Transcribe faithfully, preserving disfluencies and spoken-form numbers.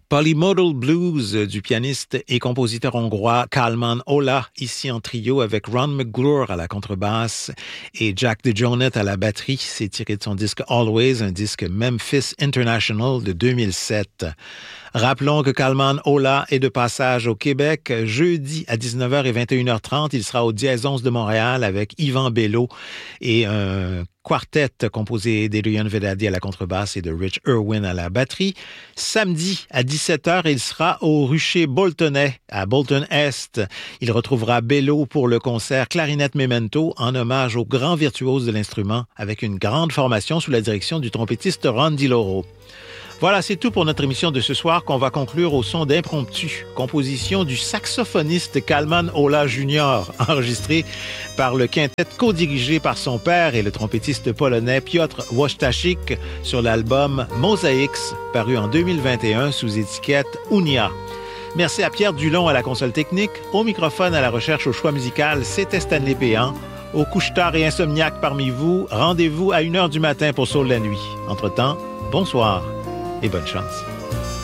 Polymodal Blues du pianiste et compositeur hongrois Kálmán Olah, ici en trio avec Ron McGlure à la contrebasse et Jack DeJohnette à la batterie. C'est tiré de son disque Always, un disque Memphis International de deux mille sept. Rappelons que Kálmán Olah est de passage au Québec. Jeudi à dix-neuf heures et vingt et une heures trente, il sera au Dièse onze de Montréal avec Yvan Bello et un quartet composé d'Adrian Vedadi à la contrebasse et de Rich Irwin à la batterie. Samedi à dix-sept heures, il sera au Rucher Boltonais à Bolton-Est. Il retrouvera Bello pour le concert Clarinette Memento en hommage au grand virtuose de l'instrument avec une grande formation sous la direction du trompettiste Ron DiLoro. Voilà, c'est tout pour notre émission de ce soir qu'on va conclure au son d'Impromptu, composition du saxophoniste Kálmán Olah junior, enregistré par le quintet co-dirigé par son père et le trompettiste polonais Piotr Wojtaszek sur l'album Mosaics, paru en deux mille vingt et un sous étiquette Unia. Merci à Pierre Dulon à la console technique, au microphone à la recherche au choix musical, c'était Stanley Péan. Aux couche-tard et insomniaques parmi vous, rendez-vous à une heure du matin pour Saut la nuit. Entre-temps, bonsoir et bonne chance.